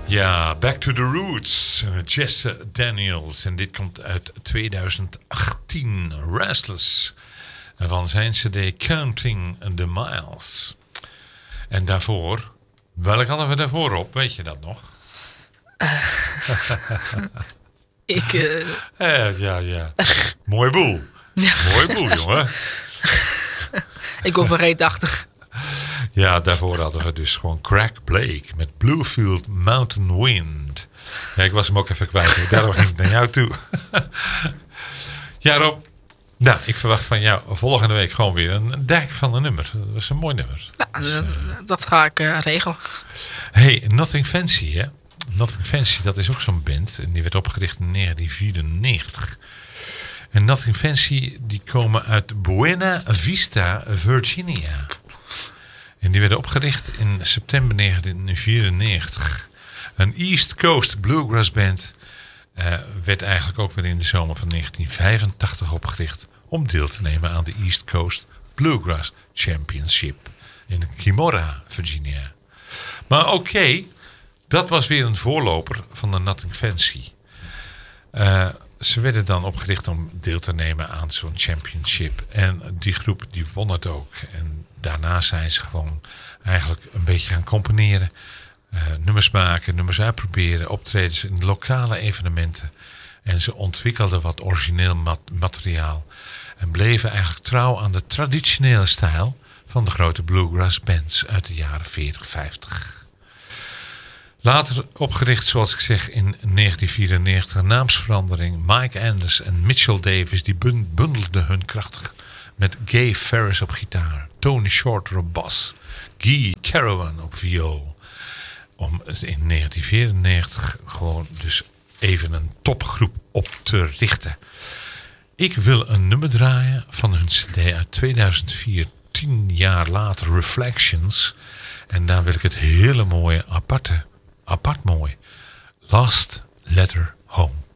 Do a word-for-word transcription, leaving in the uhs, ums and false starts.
Ja, Back to the Roots. Jess Daniels. En dit komt uit tweeduizend achttien. Restless. Van zijn cd Counting the Miles. En daarvoor... Welk hadden we daarvoor op? Weet je dat nog? Uh, ik... Uh... Eh, ja, ja. Mooi boel. Ja. Mooi boel, jongen. Ik hoef er reetachtig. Ja, daarvoor hadden we dus gewoon Craig Blake met Bluefield Mountain Wind. Ja, ik was hem ook even kwijt. Daarom ging ik naar jou toe. Ja, Rob. Nou, ik verwacht van jou volgende week gewoon weer een dijk van een nummer. Dat is een mooi nummer. Nou, dus, uh, dat ga ik uh, regelen. Hey, Nothing Fancy, hè? Nothing Fancy, dat is ook zo'n band. En die werd opgericht in negentien vierennegentig. En Nothing Fancy, die komen uit Buena Vista, Virginia. En die werden opgericht in september negentien vierennegentig. Een East Coast Bluegrass band uh, werd eigenlijk ook weer in de zomer van negentien vijfentachtig opgericht om deel te nemen aan de East Coast Bluegrass Championship in Kimora, Virginia. Maar oké, okay, dat was weer een voorloper van de Nothing Fancy. Uh, ze werden dan opgericht om deel te nemen aan zo'n championship. En die groep die won het ook. En daarna zijn ze gewoon eigenlijk een beetje gaan componeren. Uh, nummers maken, nummers uitproberen. Optredens in lokale evenementen. En ze ontwikkelden wat origineel mat- materiaal. En bleven eigenlijk trouw aan de traditionele stijl van de grote bluegrass bands uit de jaren veertig, vijftig. Later opgericht, zoals ik zeg, in negentien vierennegentig. Naamsverandering. Mike Anders en Mitchell Davis die bundelden hun krachtig met Gay Ferris op gitaar. Tony Shorter op bas. Guy Carawan op viool. Om in negentien vierennegentig gewoon dus even een topgroep op te richten. Ik wil een nummer draaien van hun cd uit tweeduizend vier. Tien jaar later, Reflections. En daar wil ik het hele mooie aparte, apart mooi. Last Letter Home.